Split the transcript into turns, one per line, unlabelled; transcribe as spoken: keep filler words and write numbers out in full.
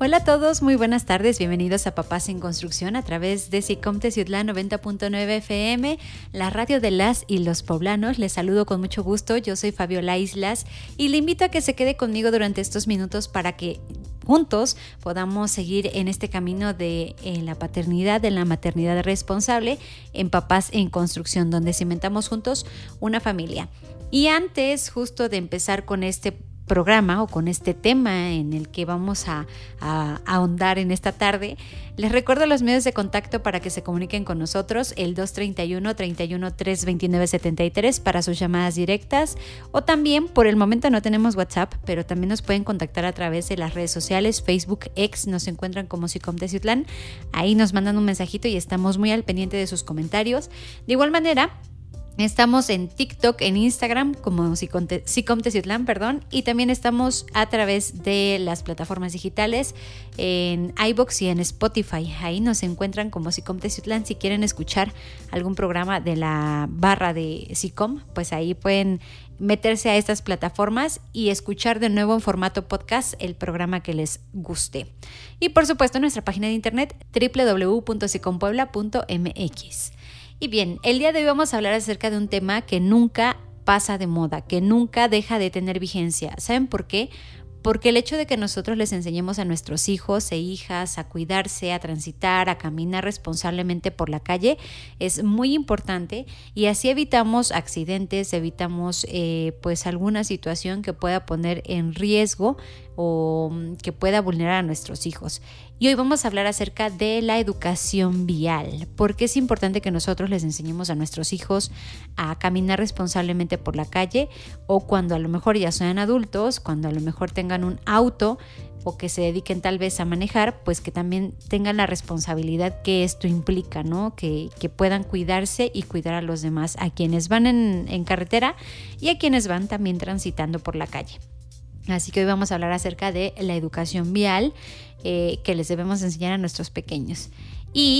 Hola a todos, muy buenas tardes, bienvenidos a Papás en Construcción a través de SICOM Teciutlán noventa punto nueve F M, la radio de las y los poblanos. Les saludo con mucho gusto, yo soy Fabiola Islas y le invito a que se quede conmigo durante estos minutos para que juntos podamos seguir en este camino de en la paternidad, de la maternidad responsable en Papás en Construcción, donde cimentamos juntos una familia. Y antes justo de empezar con este programa o con este tema en el que vamos a, a, a ahondar en esta tarde, les recuerdo los medios de contacto para que se comuniquen con nosotros, el dos treinta y uno, treinta y uno, tres veintinueve, setenta y tres para sus llamadas directas, o también por el momento no tenemos WhatsApp, pero también nos pueden contactar a través de las redes sociales, Facebook, X, nos encuentran como SICOM Teciutlán, ahí nos mandan un mensajito y estamos muy al pendiente de sus comentarios. De igual manera, estamos en TikTok, en Instagram como SICOM Teciutlán, perdón, y también estamos a través de las plataformas digitales en iVoox y en Spotify. Ahí nos encuentran como SICOM Teciutlán. Si quieren escuchar algún programa de la barra de SICOM, pues ahí pueden meterse a estas plataformas y escuchar de nuevo en formato podcast el programa que les guste. Y por supuesto nuestra página de internet doble u doble u doble u punto sicompuebla punto m x. Y bien, el día de hoy vamos a hablar acerca de un tema que nunca pasa de moda, que nunca deja de tener vigencia. ¿Saben por qué? Porque el hecho de que nosotros les enseñemos a nuestros hijos e hijas a cuidarse, a transitar, a caminar responsablemente por la calle es muy importante y así evitamos accidentes, evitamos eh, pues alguna situación que pueda poner en riesgo o que pueda vulnerar a nuestros hijos. Y hoy vamos a hablar acerca de la educación vial, porque es importante que nosotros les enseñemos a nuestros hijos a caminar responsablemente por la calle, o cuando a lo mejor ya sean adultos, cuando a lo mejor tengan un auto o que se dediquen tal vez a manejar, pues que también tengan la responsabilidad que esto implica, ¿no? Que, que puedan cuidarse y cuidar a los demás, a quienes van en, en carretera y a quienes van también transitando por la calle. Así que hoy vamos a hablar acerca de la educación vial eh, que les debemos enseñar a nuestros pequeños. Y